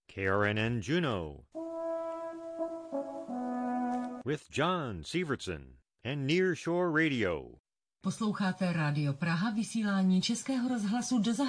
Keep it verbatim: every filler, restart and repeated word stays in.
K R N N Juneau with John Sievertson and Nearshore Radio. Posloucháte Rádio Praha, vysílání Českého rozhlasu do zahraničí.